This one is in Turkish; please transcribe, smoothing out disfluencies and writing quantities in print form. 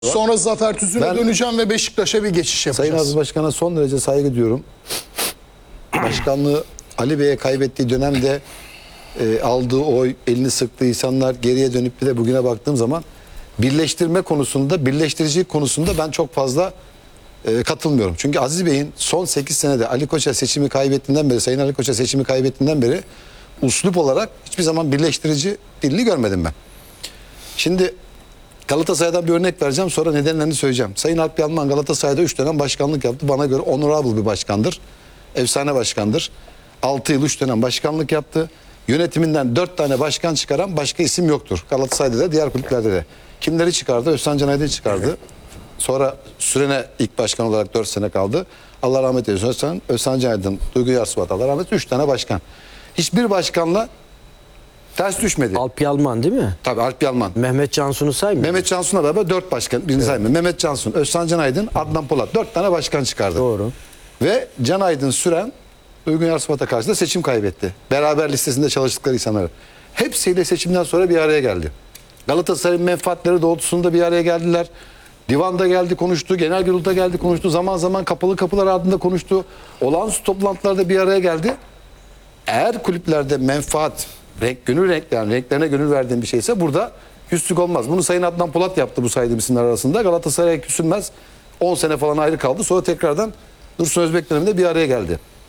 Sonra Zafer Tüzün'e döneceğim ve Beşiktaş'a bir geçiş yapacağız. Sayın Aziz Başkan'a son derece saygı duyuyorum. Başkanlığı Ali Bey'e kaybettiği dönemde aldığı oy, elini sıktığı insanlar geriye dönüp bir de bugüne baktığım zaman birleştirme konusunda, birleştiricilik konusunda ben çok fazla katılmıyorum. Çünkü Aziz Bey'in son 8 senede Ali Koç'a seçimi kaybettiğinden beri, Sayın Ali Koç'a seçimi kaybettiğinden beri üslup olarak hiçbir zaman birleştirici dilini görmedim ben. Şimdi Galatasaray'dan bir örnek vereceğim, sonra nedenlerini söyleyeceğim. Sayın Alp Yalman Galatasaray'da 3 dönem başkanlık yaptı. Bana göre honorable bir başkandır. Efsane başkandır. 6 yıl 3 dönem başkanlık yaptı. Yönetiminden 4 tane başkan çıkaran başka isim yoktur. Galatasaray'da da diğer kulüplerde de. Kimleri çıkardı? Özcan Can Aydın çıkardı. Sonra Sürene ilk başkan olarak 4 sene kaldı. Allah rahmet eylesin. Özcan Can Aydın, Duygu Yarsıvat, Allah rahmet eylesin. 3 tane başkan. Hiçbir başkanla ters düşmedi. Alp Yalman değil mi? Tabii Alp Yalman. Mehmet Cansu'nu saymıyor. Mehmet Cansu'na beraber 4 başkan. Birini saymıyor. Mehmet Cansu, Özcan Can Aydın, Adnan Polat. 4 tane başkan çıkardı. Doğru. Ve Can Aydın Süren Uygun Yarsıvat'a karşı da seçim kaybetti. Beraber listesinde çalıştıkları insanlar. Hepsiyle seçimden sonra bir araya geldi. Galatasaray'ın menfaatleri doğrultusunda bir araya geldiler. Divanda geldi konuştu, genel kurulda geldi konuştu. Zaman zaman kapalı kapılar ardında konuştu. Olağanüstü toplantılarda bir araya geldi. Eğer kulüplerde menfaat, renklerine gönül verdiğin bir şeyse burada küslük olmaz. Bunu Sayın Adnan Polat yaptı bu saydığım isimler arasında. Galatasaray'a küsülmez. 10 sene falan ayrı kaldı. Sonra tekrardan Dursun Özbek döneminde bir araya geldi.